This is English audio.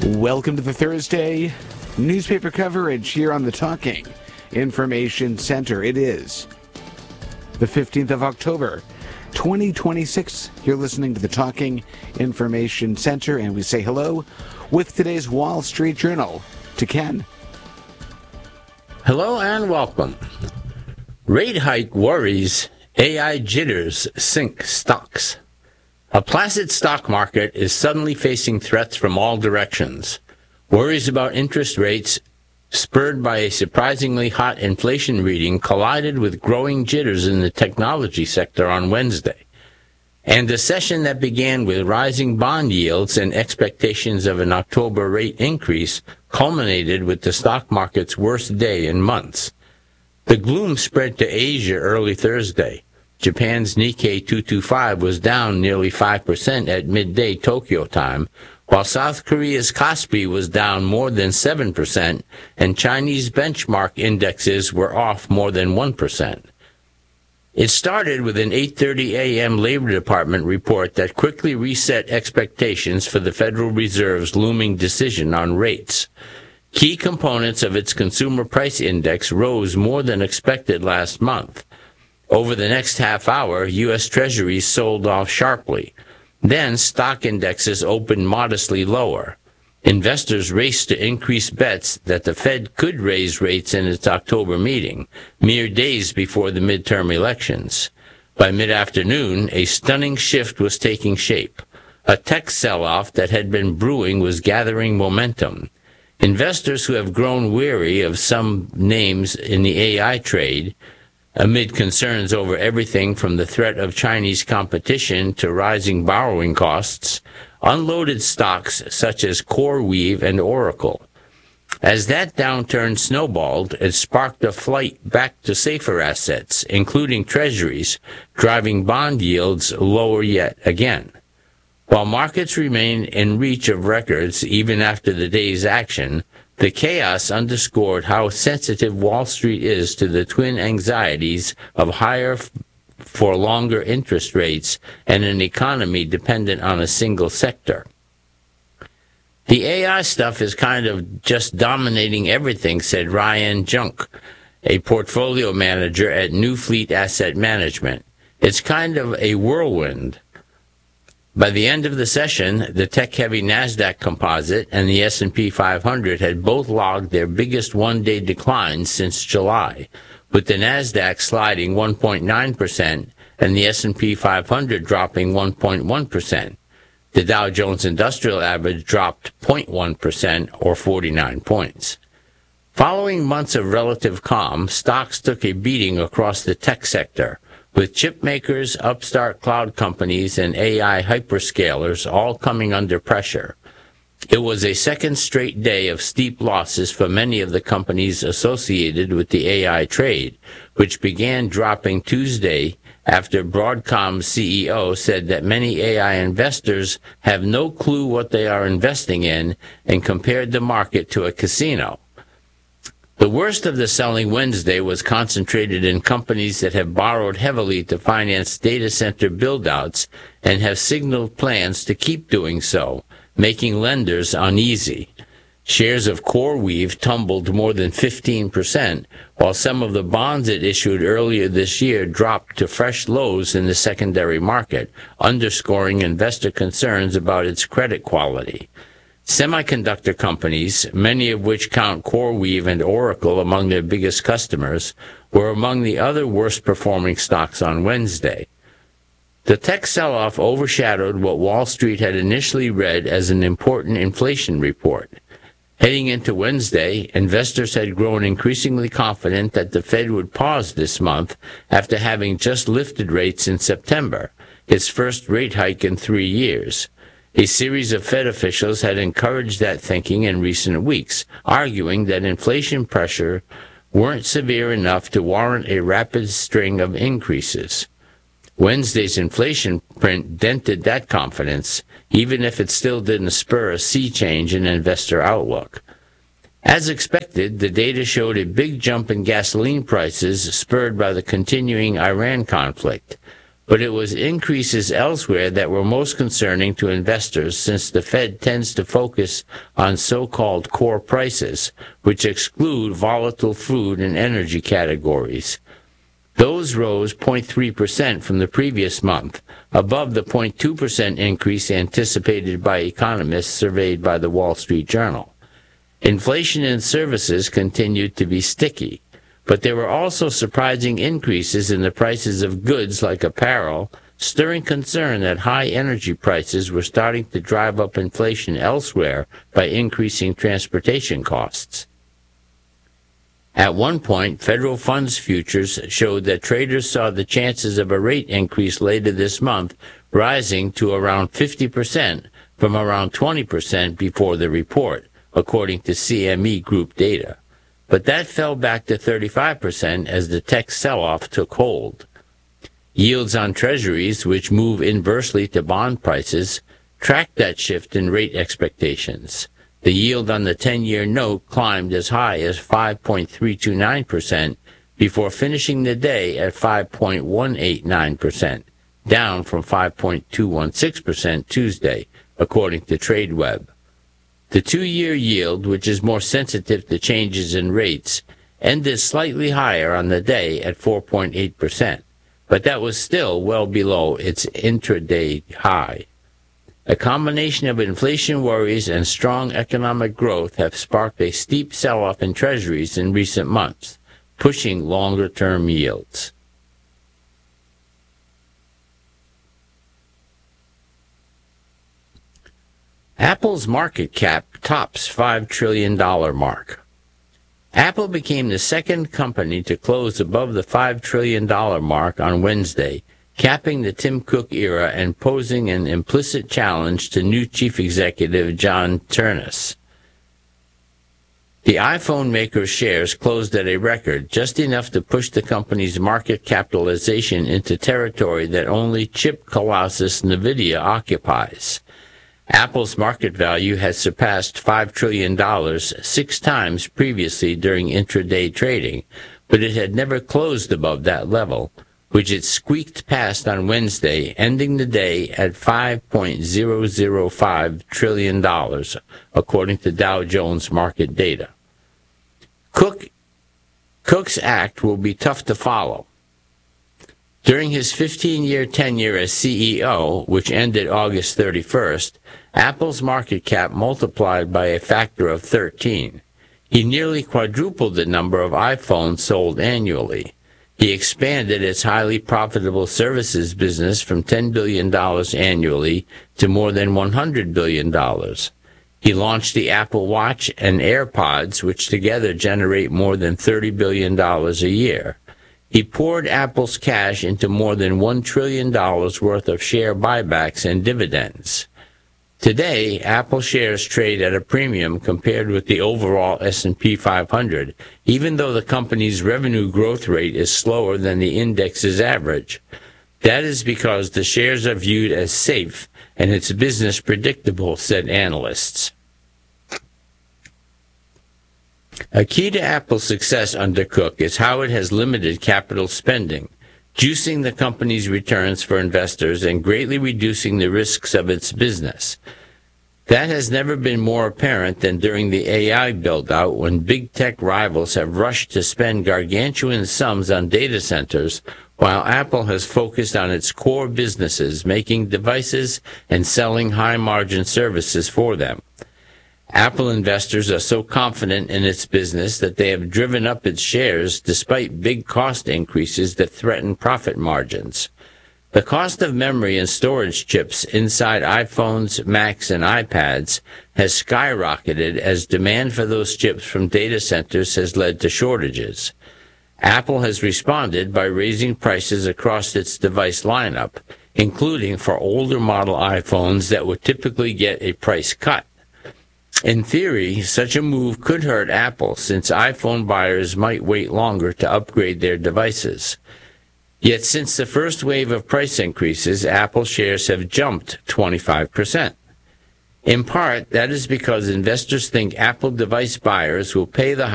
Welcome to the Thursday newspaper coverage here on the Talking Information Center. It is the 15th of October, 2026. You're listening to the Talking Information Center, and we say hello with today's Wall Street Journal to Ken. Hello and welcome. Rate hike worries, AI jitters sink stocks. A placid stock market is suddenly facing threats from all directions. Worries about interest rates, spurred by a surprisingly hot inflation reading, collided with growing jitters in the technology sector on Wednesday. And a session that began with rising bond yields and expectations of an October rate increase culminated with the stock market's worst day in months. The gloom spread to Asia early Thursday. Japan's Nikkei 225 was down nearly 5% at midday Tokyo time, while South Korea's Kospi was down more than 7%, and Chinese benchmark indexes were off more than 1%. It started with an 8:30 a.m. Labor Department report that quickly reset expectations for the Federal Reserve's looming decision on rates. Key components of its consumer price index rose more than expected last month. Over the next half hour, U.S. Treasuries sold off sharply. Then stock indexes opened modestly lower. Investors raced to increase bets that the Fed could raise rates in its October meeting, mere days before the midterm elections. By mid-afternoon, a stunning shift was taking shape. A tech sell-off that had been brewing was gathering momentum. Investors who have grown weary of some names in the AI trade, amid concerns over everything from the threat of Chinese competition to rising borrowing costs, unloaded stocks such as CoreWeave and Oracle. As that downturn snowballed, it sparked a flight back to safer assets, including treasuries, driving bond yields lower yet again. While markets remain in reach of records even after the day's action, the chaos underscored how sensitive Wall Street is to the twin anxieties of higher for longer interest rates and an economy dependent on a single sector. The AI stuff is kind of just dominating everything, said Ryan Junk, a portfolio manager at New Fleet Asset Management. It's kind of a whirlwind. By the end of the session, the tech-heavy NASDAQ Composite and the S&P 500 had both logged their biggest one-day declines since July, with the NASDAQ sliding 1.9% and the S&P 500 dropping 1.1%. The Dow Jones Industrial Average dropped 0.1% or 49 points. Following months of relative calm, stocks took a beating across the tech sector, with chip makers, upstart cloud companies, and AI hyperscalers all coming under pressure. It was a second straight day of steep losses for many of the companies associated with the AI trade, which began dropping Tuesday after Broadcom's CEO said that many AI investors have no clue what they are investing in and compared the market to a casino. The worst of the selling Wednesday was concentrated in companies that have borrowed heavily to finance data center build-outs and have signaled plans to keep doing so, making lenders uneasy. Shares of CoreWeave tumbled more than 15%, while some of the bonds it issued earlier this year dropped to fresh lows in the secondary market, underscoring investor concerns about its credit quality. Semiconductor companies, many of which count CoreWeave and Oracle among their biggest customers, were among the other worst-performing stocks on Wednesday. The tech sell-off overshadowed what Wall Street had initially read as an important inflation report. Heading into Wednesday, investors had grown increasingly confident that the Fed would pause this month after having just lifted rates in September, its first rate hike in 3 years. A series of Fed officials had encouraged that thinking in recent weeks, arguing that inflation pressure weren't severe enough to warrant a rapid string of increases. Wednesday's inflation print dented that confidence, even if it still didn't spur a sea change in investor outlook. As expected, the data showed a big jump in gasoline prices spurred by the continuing Iran conflict. but it was increases elsewhere that were most concerning to investors, since the Fed tends to focus on so-called core prices, which exclude volatile food and energy categories. Those rose 0.3% from the previous month, above the 0.2% increase anticipated by economists surveyed by the Wall Street Journal. Inflation in services continued to be sticky, but there were also surprising increases in the prices of goods like apparel, stirring concern that high energy prices were starting to drive up inflation elsewhere by increasing transportation costs. At one point, federal funds futures showed that traders saw the chances of a rate increase later this month rising to around 50% from around 20% before the report, according to CME Group data. But that fell back to 35% as the tech sell-off took hold. Yields on treasuries, which move inversely to bond prices, tracked that shift in rate expectations. The yield on the 10-year note climbed as high as 5.329% before finishing the day at 5.189%, down from 5.216% Tuesday, according to TradeWeb. The 2-year yield, which is more sensitive to changes in rates, ended slightly higher on the day at 4.8%, but that was still well below its intraday high. A combination of inflation worries and strong economic growth have sparked a steep sell-off in treasuries in recent months, pushing longer-term yields. Apple's market cap tops $5 trillion mark. Apple became the second company to close above the $5 trillion mark on Wednesday, capping the Tim Cook era and posing an implicit challenge to new chief executive John Ternus. The iPhone maker's shares closed at a record, just enough to push the company's market capitalization into territory that only chip colossus NVIDIA occupies. Apple's market value has surpassed $5 trillion 6 times previously during intraday trading, but it had never closed above that level, which it squeaked past on Wednesday, ending the day at $5.005 trillion, according to Dow Jones market data. Cook's act will be tough to follow. During his 15-year tenure as CEO, which ended August 31st, Apple's market cap multiplied by a factor of 13. He nearly quadrupled the number of iPhones sold annually. He expanded its highly profitable services business from $10 billion annually to more than $100 billion. He launched the Apple Watch and AirPods, which together generate more than $30 billion a year. He poured Apple's cash into more than $1 trillion worth of share buybacks and dividends. Today, Apple shares trade at a premium compared with the overall S&P 500, even though the company's revenue growth rate is slower than the index's average. That is because the shares are viewed as safe and its business predictable, said analysts. A key to Apple's success under Cook is how it has limited capital spending, juicing the company's returns for investors and greatly reducing the risks of its business. That has never been more apparent than during the AI build-out, when big tech rivals have rushed to spend gargantuan sums on data centers, while Apple has focused on its core businesses, making devices and selling high-margin services for them. Apple investors are so confident in its business that they have driven up its shares despite big cost increases that threaten profit margins. The cost of memory and storage chips inside iPhones, Macs, and iPads has skyrocketed as demand for those chips from data centers has led to shortages. Apple has responded by raising prices across its device lineup, including for older model iPhones that would typically get a price cut. In theory, such a move could hurt Apple, since iPhone buyers might wait longer to upgrade their devices. Yet since the first wave of price increases, Apple shares have jumped 25%. In part, that is because investors think Apple device buyers will pay the